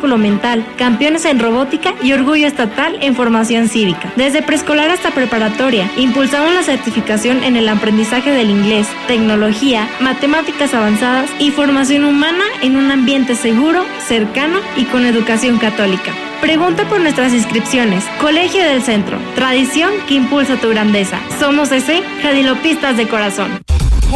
músculo mental, campeones en robótica y orgullo estatal en formación cívica. Desde preescolar hasta preparatoria, impulsamos la certificación en el aprendizaje del inglés, tecnología, matemáticas avanzadas y formación humana en un ambiente seguro, cercano y con educación católica. Pregunta por nuestras inscripciones. Colegio del Centro, tradición que impulsa tu grandeza. Somos ese Jadilopistas de corazón.